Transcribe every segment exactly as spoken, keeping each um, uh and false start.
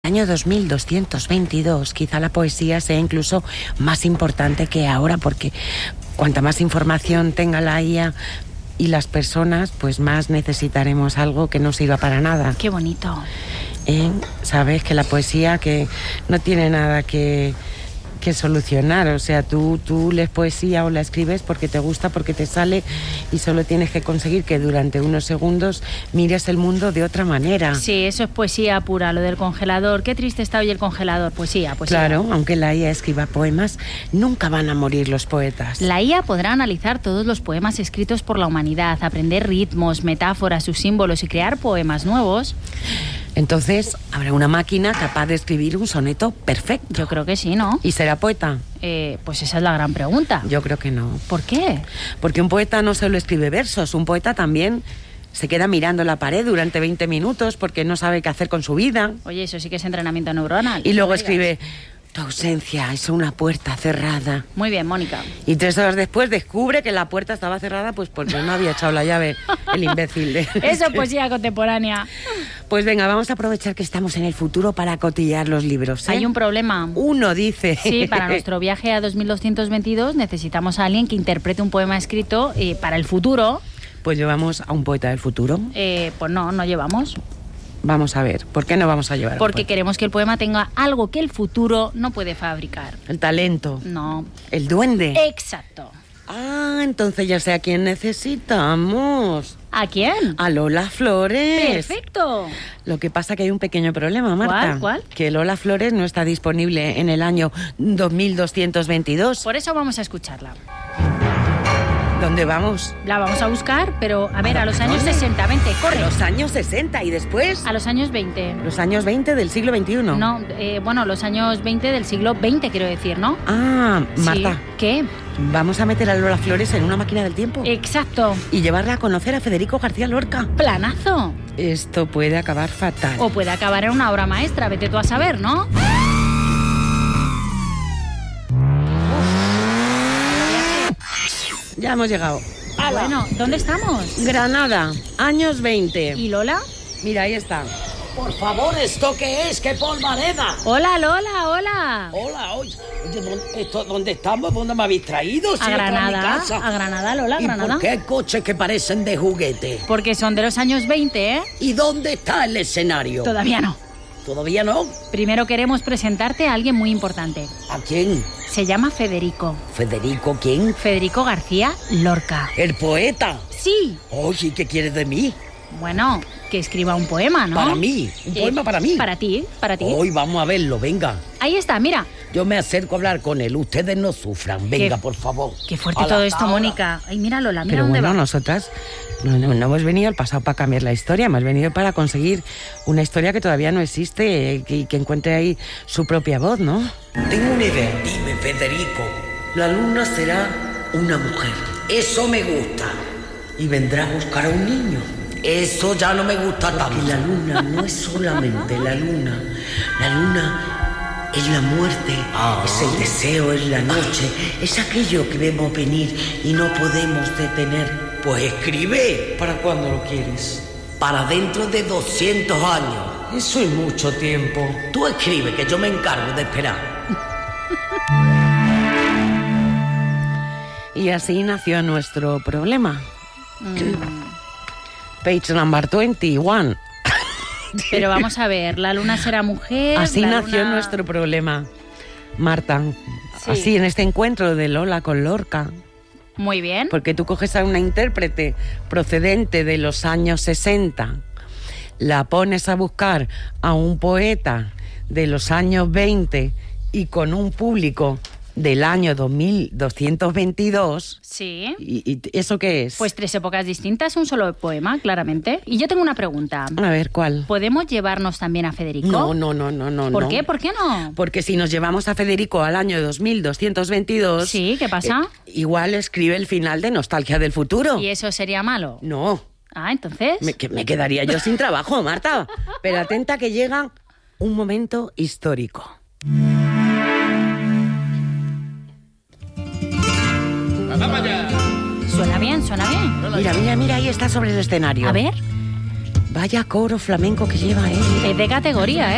Año dos mil doscientos veintidós, quizá la poesía sea incluso más importante que ahora, porque cuanta más información tenga la I A y las personas, pues más necesitaremos algo que no sirva para nada. Qué bonito. ¿Eh? Sabes que la poesía que no tiene nada que, que solucionar, o sea, tú, tú lees poesía o la escribes porque te gusta, porque te sale, y solo tienes que conseguir que durante unos segundos mires el mundo de otra manera. Sí, eso es poesía pura, lo del congelador. Qué triste está hoy el congelador. Poesía, poesía. Claro, aunque la I A escriba poemas, nunca van a morir los poetas. La I A podrá analizar todos los poemas escritos por la humanidad, aprender ritmos, metáforas, sus símbolos y crear poemas nuevos. Entonces, habrá una máquina capaz de escribir un soneto perfecto. Yo creo que sí, ¿no? ¿Y será poeta? Eh, pues esa es la gran pregunta. Yo creo que no. ¿Por qué? Porque un poeta no solo escribe versos, un poeta también se queda mirando la pared durante veinte minutos porque no sabe qué hacer con su vida. Oye, eso sí que es entrenamiento neuronal. Y luego escribe: tu ausencia es una puerta cerrada. Muy bien, Mónica. Y tres horas después descubre que la puerta estaba cerrada pues porque no había echado la llave, el imbécil. De... Eso es poesía contemporánea. Pues venga, vamos a aprovechar que estamos en el futuro para cotillar los libros, ¿eh? Hay un problema. Uno dice... Sí, para nuestro viaje a dos mil doscientos veintidós necesitamos a alguien que interprete un poema escrito eh, para el futuro. Pues llevamos a un poeta del futuro. Eh, pues no, no llevamos. Vamos a ver, ¿por qué no vamos a llevar? Porque queremos que el poema tenga algo que el futuro no puede fabricar. El talento. No. El duende. Exacto. Ah, entonces ya sé a quién necesitamos. ¿A quién? A Lola Flores. Perfecto. Lo que pasa que hay un pequeño problema, Marta. ¿Cuál? ¿Cuál? Que Lola Flores no está disponible en el año dos mil doscientos veintidós. Por eso vamos a escucharla. ¿Dónde vamos? La vamos a buscar, pero a ver, a los años sesenta, veinte, corre. A los años sesenta y después... A los años veinte. Los años veinte del siglo veintiuno. No, eh, bueno, los años veinte del siglo veinte, quiero decir, ¿no? Ah, Marta. Sí. ¿Qué? Vamos a meter a Lola Flores en una máquina del tiempo. Exacto. Y llevarla a conocer a Federico García Lorca. Planazo. Esto puede acabar fatal. O puede acabar en una obra maestra, vete tú a saber, ¿no? Ya hemos llegado. ¡Hala! Bueno, ¿dónde estamos? Granada, años veinte. ¿Y Lola? Mira, ahí está. Por favor, ¿esto qué es? ¡Qué polvareda! Hola, Lola, hola. Hola, oye, oye, ¿dónde, esto, ¿dónde estamos? ¿Dónde me habéis traído? Si A esto es mi Granada, casa. a Granada, Lola, ¿Y Granada. por qué coches que parecen de juguete? Porque son de los años veinte, ¿eh? ¿Y dónde está el escenario? Todavía no. ¿Todavía no? Primero queremos presentarte a alguien muy importante. ¿A quién? Se llama Federico. ¿Federico quién? Federico García Lorca. ¿El poeta? Sí. Oye, ¿qué quieres de mí? Bueno, que escriba un poema, ¿no? Para mí, un Eh, poema para mí. Para ti, para ti. Hoy vamos a verlo, venga. Ahí está, mira. Yo me acerco a hablar con él, ustedes no sufran, venga, Qué- por favor. Qué fuerte Hala, todo esto, ahora. Mónica. Ay, mira, Lola, mira Pero dónde bueno, va. nosotras no, no, no hemos venido al pasado para cambiar la historia, hemos venido para conseguir una historia que todavía no existe y que, que encuentre ahí su propia voz, ¿no? Tengo una idea. Dime, Federico. La luna será una mujer. Eso me gusta. Y vendrá a buscar a un niño. Eso ya no me gusta tanto. Porque la luna no es solamente la luna. La luna es la muerte, Ah. es el deseo, es la noche, es aquello que vemos venir y no podemos detener. Pues escribe. ¿Para cuándo lo quieres? Para dentro de doscientos años. Eso es mucho tiempo. Tú escribe, que yo me encargo de esperar. Y así nació nuestro problema. Mm, Page number veintiuno. Pero vamos a ver, la luna será mujer. Así la nació luna- nuestro problema, Marta. Sí. Así, en este encuentro de Lola con Lorca. Muy bien. Porque tú coges a una intérprete procedente de los años sesenta, la pones a buscar a un poeta de los años veinte y con un público del año dos mil doscientos veintidós. Sí. ¿Y, y eso qué es? Pues tres épocas distintas, un solo poema, claramente. Y yo tengo una pregunta. A ver, ¿cuál? ¿Podemos llevarnos también a Federico? No, no, no, no, no. ¿Por no. qué? ¿Por qué no? Porque si nos llevamos a Federico al año dos mil doscientos veintidós... Sí, ¿qué pasa? eh, igual escribe el final de Nostalgia del Futuro. ¿Y eso sería malo? No, Ah, entonces... me, que me quedaría yo sin trabajo, Marta. Pero atenta que llega un momento histórico. Suena bien, suena bien. Mira, mira, mira, ahí está sobre el escenario. A ver, Vaya coro flamenco que lleva él. es de categoría, ¿eh?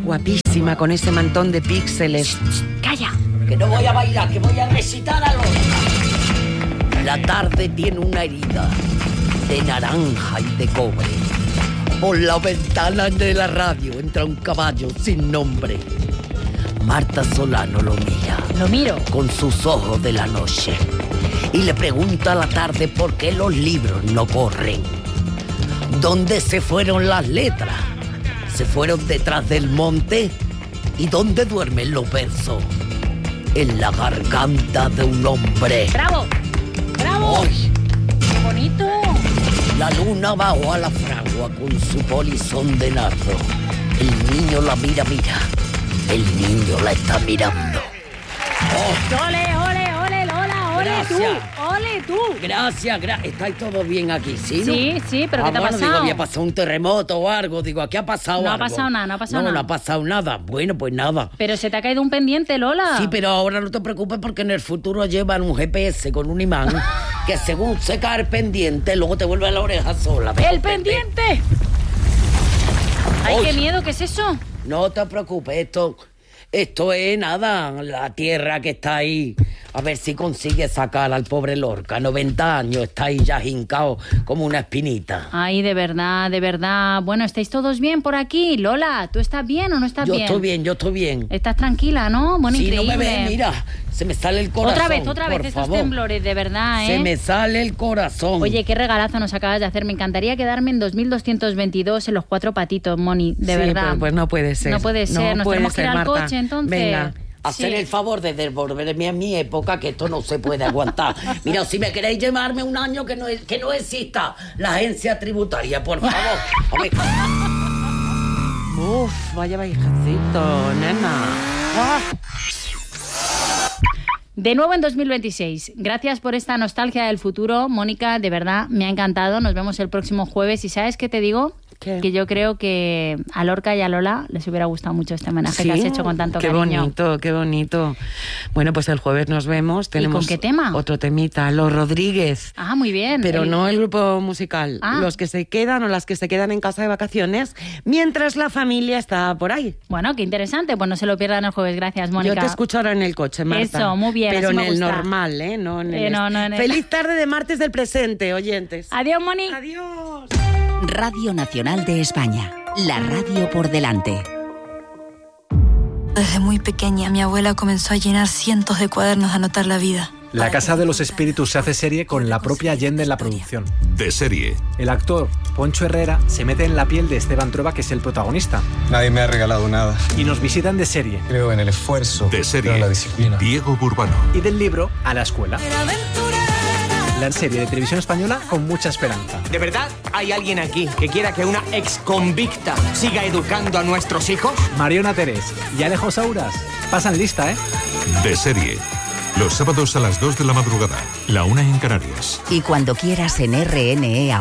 Guapísima, con ese mantón de píxeles. ¡Calla! Que no voy a bailar, que voy a recitar a Lola. La tarde tiene una herida de naranja y de cobre. Por la ventana de la radio entra un caballo sin nombre. Marta Solano lo mira. Lo miro. Con sus ojos de la noche. Y le pregunta a la tarde por qué los libros no corren. ¿Dónde se fueron las letras? ¿Se fueron detrás del monte? ¿Y dónde duermen los versos? En la garganta de un hombre. ¡Bravo! ¡Bravo! ¡Ay! ¡Qué bonito! La luna bajó a la fragua con su polizón de nardo. El niño la mira, mira. El niño la está mirando. ¡Oh! ¡Ole, ole, ole, Lola! ¡Ole Gracias. tú! ¡Ole tú! Gracias, gracias. ¿Estáis todos bien aquí, sí? ¿no? Sí, sí, pero Ah, ¿qué te ha bueno, pasado? Digo, había pasado un terremoto o algo. Digo, ¿aquí ha pasado No ha algo? pasado nada, no ha pasado no, nada. No, no ha pasado nada. Bueno, pues nada. Pero se te ha caído un pendiente, Lola. Sí, pero ahora no te preocupes porque en el futuro llevan un G P S con un imán que según se cae el pendiente, luego te vuelve a la oreja sola. ¿Me ¡El comprendes? pendiente! ¡Ay, Uy. qué miedo! ¿Qué es eso? No te preocupes, esto, esto es nada, la tierra que está ahí. A ver si consigue sacar al pobre Lorca. noventa años, está ahí ya hincado como una espinita. Ay, de verdad, de verdad. Bueno, ¿estáis todos bien por aquí? Lola, ¿tú estás bien o no estás Yo bien? estoy bien, yo estoy bien. Estás tranquila, ¿no? Bueno, Si increíble. no me ves, mira, se me sale el corazón. Otra vez, otra vez, por estos favor. temblores, de verdad, ¿eh? Se me sale el corazón. Oye, qué regalazo nos acabas de hacer. Me encantaría quedarme en dos mil doscientos veintidós en los cuatro patitos, Moni, de Sí, verdad. Pues, pues no puede ser. No puede ser, nos puede tenemos que ir ser, al Marta. coche, entonces. Venga. Hacer Sí. el favor de devolverme a mi época, que esto no se puede aguantar. Mira, si me queréis llevarme un año que no, que no exista la agencia tributaria, por favor. A ver. Uf, vaya viejecito, nena. Ah. De nuevo en dos mil veintiséis. Gracias por esta nostalgia del futuro, Mónica, de verdad, me ha encantado. Nos vemos el próximo jueves. ¿Y sabes qué te digo? ¿Qué? Que yo creo que a Lorca y a Lola les hubiera gustado mucho este homenaje Sí, que has hecho con tanto qué cariño. bonito, qué bonito. Bueno, pues el jueves nos vemos. Tenemos con qué tema? Otro temita, Los Rodríguez. Ah, muy bien. Pero El- no el grupo musical, Ah. los que se quedan o las que se quedan en casa de vacaciones mientras la familia está por ahí. Bueno, qué interesante. Pues no se lo pierdan el jueves. Gracias, Mónica. Yo te escucho ahora en el coche, Marta. Eso, muy bien, Pero así en me el gusta. normal, ¿eh? No en el Eh, no, est- no en el- Feliz tarde de martes del presente, oyentes. Adiós, Moni. Adiós. Radio Nacional de España. La radio por delante. Desde muy pequeña, mi abuela comenzó a llenar cientos de cuadernos de anotar la vida. La Casa de los Espíritus se hace serie con la propia Allende en la producción. De serie. El actor Poncho Herrera se mete en la piel de Esteban Trueba, que es el protagonista. Nadie me ha regalado nada. Y nos visitan de serie. Creo en el esfuerzo. De serie. Creo en la disciplina. Diego Burbano. Y del libro a la escuela. La serie de televisión española con mucha esperanza. ¿De verdad hay alguien aquí que quiera que una ex convicta siga educando a nuestros hijos? Mariona Terés y Alejo Sauras pasan lista, ¿eh? De serie. Los sábados a las dos de la madrugada. La una en Canarias. Y cuando quieras en R N E